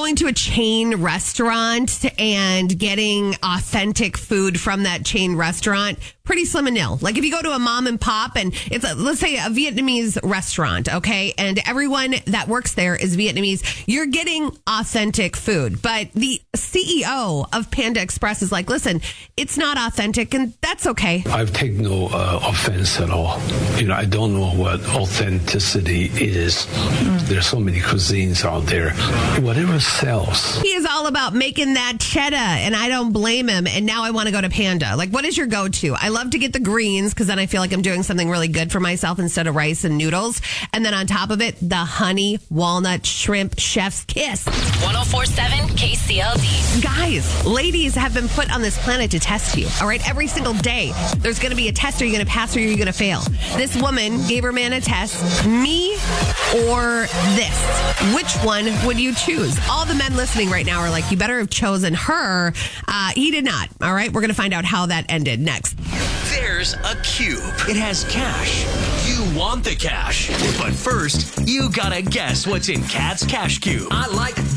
going to a chain restaurant and getting authentic food from that chain restaurant, pretty slim and nil. Like if you go to a mom and pop and it's, let's say, a Vietnamese restaurant, okay, and everyone that works there is Vietnamese, you're getting authentic food. But the CEO of Panda Express is like, listen, it's not authentic, and that's okay. I've taken no offense at all. I don't know what authenticity is. There's so many cuisines out there. Whatever sells. He is all about making that cheddar, and I don't blame him. And now I want to go to Panda. Like, what is your go-to? I love to get the greens because then I feel like I'm doing something really good for myself instead of rice and noodles. And then on top of it, the honey walnut shrimp chef's kiss. 104.7 KCLD. Guys, ladies have been put on this planet to test you. All right, every single day, there's going to be a test. Are you going to pass or are you going to fail? This woman gave her man a test. Me or this? Which one would you choose? All the men listening right now are like, you better have chosen her. He did not. All right, we're going to find out how that ended next. There's a cube. It has cash. You want the cash. But first, you gotta guess what's in Kat's Cash Cube. I like